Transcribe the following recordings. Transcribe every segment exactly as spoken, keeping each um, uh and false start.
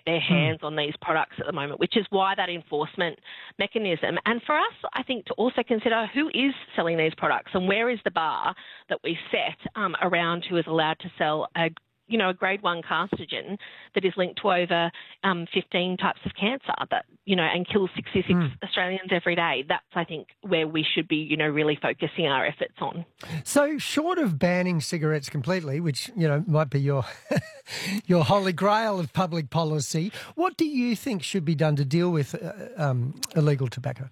get their hands mm. on these products at the moment, which is why that enforcement mechanism. And for us, I think to also consider who is selling these products and where is the bar that we set um, around who is allowed to sell a you know, a grade one carcinogen that is linked to over um, fifteen types of cancer that, you know, and kills sixty-six mm. Australians every day. That's, I think, where we should be, you know, really focusing our efforts on. So short of banning cigarettes completely, which, you know, might be your your holy grail of public policy, what do you think should be done to deal with uh, um, illegal tobacco?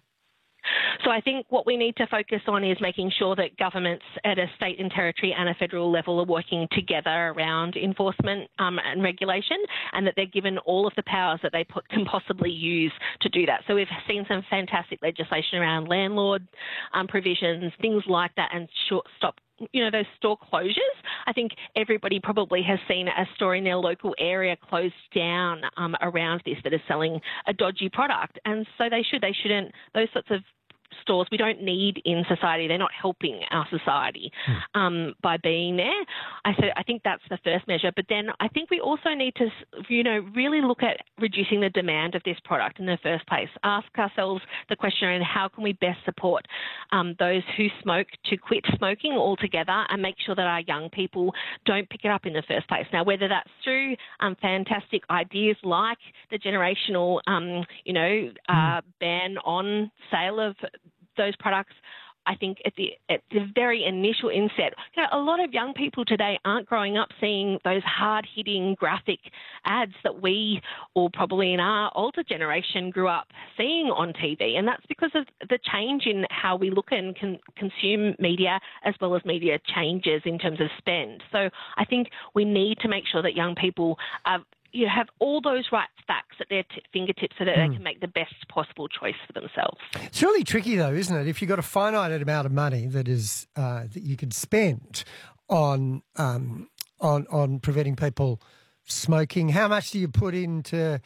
So I think what we need to focus on is making sure that governments at a state and territory and a federal level are working together around enforcement um, and regulation, and that they're given all of the powers that they put, can possibly use to do that. So we've seen some fantastic legislation around landlord um, provisions, things like that, and short stop you know, those store closures. I think everybody probably has seen a store in their local area closed down um, around this that is selling a dodgy product. And so they should, they shouldn't, those sorts of stores we don't need in society. They're not helping our society um, by being there. I said I think that's the first measure. But then I think we also need to, you know, really look at reducing the demand of this product in the first place. Ask ourselves the question around how can we best support um, those who smoke to quit smoking altogether and make sure that our young people don't pick it up in the first place. Now, whether that's through um, fantastic ideas like the generational, um, you know, uh, ban on sale of those products, I think at the at the very initial inset, you know, a lot of young people today aren't growing up seeing those hard-hitting graphic ads that we, or probably in our older generation, grew up seeing on T V, and that's because of the change in how we look and can consume media, as well as media changes in terms of spend. So I think we need to make sure that young people are you have all those right facts at their t- fingertips so that mm. they can make the best possible choice for themselves. It's really tricky, though, isn't it? If you've got a finite amount of money that is uh, that you could spend on um, on on preventing people smoking, how much do you put into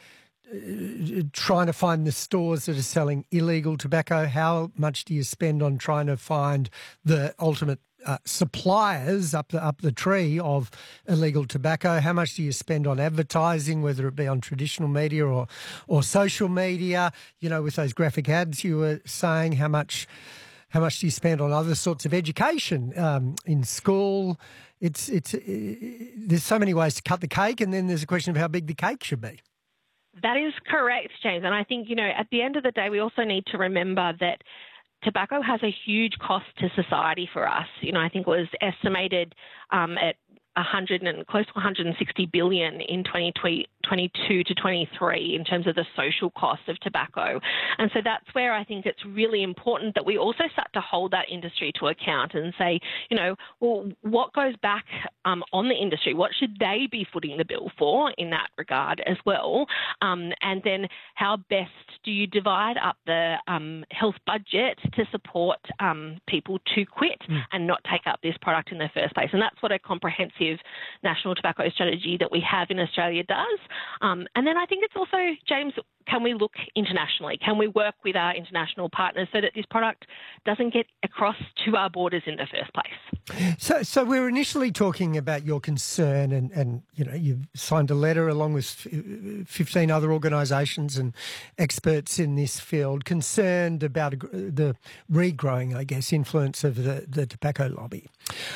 uh, trying to find the stores that are selling illegal tobacco? How much do you spend on trying to find the ultimate Uh, suppliers up the up the tree of illegal tobacco? How much do you spend on advertising, whether it be on traditional media or or social media? You know, with those graphic ads you were saying, how much how much do you spend on other sorts of education um, in school? It's it's it, there's so many ways to cut the cake, and then there's a question of how big the cake should be. That is correct, James. And I think, you know, at the end of the day, we also need to remember that tobacco has a huge cost to society for us. You know, I think it was estimated um, at one hundred and close to one hundred sixty billion in twenty twenty-two to twenty-three in terms of the social cost of tobacco. And so that's where I think it's really important that we also start to hold that industry to account and say, you know, well, what goes back um, on the industry? What should they be footing the bill for in that regard as well? Um, and then how best do you divide up the um, health budget to support um, people to quit mm. and not take up this product in the first place? And that's what a comprehensive national tobacco strategy that we have in Australia does. Um, and then I think it's also, James, can we look internationally? Can we work with our international partners so that this product doesn't get across to our borders in the first place? So, so we were initially talking about your concern, and, and you know, you've signed a letter along with fifteen other organisations and experts in this field concerned about the regrowing, I guess, influence of the, the tobacco lobby,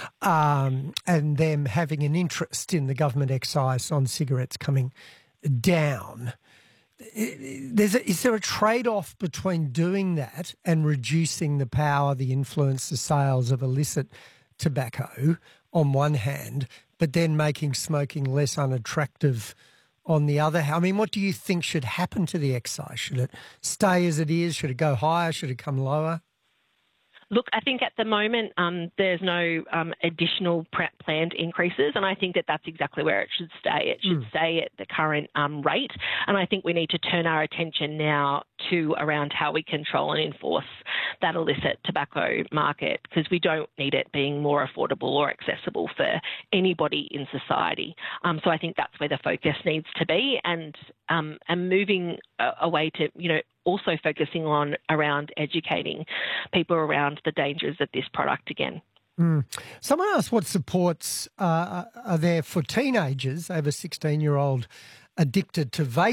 um, and them having an interest in the government excise on cigarettes coming down. There's a, is there a trade-off between doing that and reducing the power, the influence, the sales of illicit tobacco on one hand, but then making smoking less unattractive on the other hand? I mean, what do you think should happen to the excise? Should it stay as it is? Should it go higher? Should it come lower? Look, I think at the moment um, there's no um, additional planned increases, and I think that that's exactly where it should stay. It should mm. stay at the current um, rate, and I think we need to turn our attention now to around how we control and enforce that illicit tobacco market, because we don't need it being more affordable or accessible for anybody in society. Um, so I think that's where the focus needs to be, and um, and moving uh, away to, you know, also focusing on around educating people around the dangers of this product again. Mm. Someone asked what supports uh, are there for teenagers over sixteen-year-old addicted to vape.